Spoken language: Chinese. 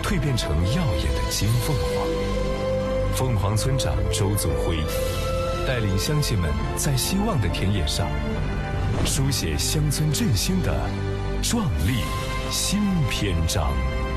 蜕变成耀眼的金凤凰。凤凰村长周祖辉带领乡亲们在希望的田野上书写乡村振兴的壮丽新篇章。